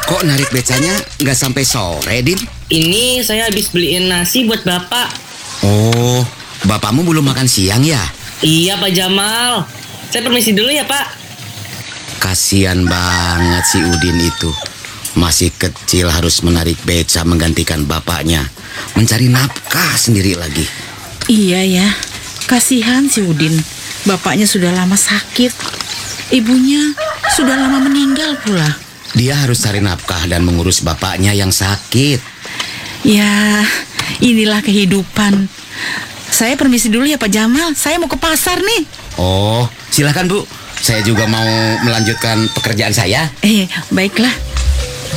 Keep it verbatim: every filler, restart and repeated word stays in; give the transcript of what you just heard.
Kok narik becanya nggak sampai sore, Din? Ini saya habis beliin nasi buat Bapak. Oh, bapakmu belum makan siang ya? Iya Pak Jamal. Saya permisi dulu ya Pak. Kasian banget si Udin itu. Masih kecil harus menarik beca menggantikan bapaknya. Mencari nafkah sendiri lagi. Iya ya, kasihan si Udin. Bapaknya sudah lama sakit. Ibunya sudah lama meninggal pula. Dia harus cari nafkah dan mengurus bapaknya yang sakit. Ya, inilah kehidupan. Saya permisi dulu ya Pak Jamal. Saya mau ke pasar nih. Oh, silakan Bu. Saya juga mau melanjutkan pekerjaan saya. Eh, baiklah.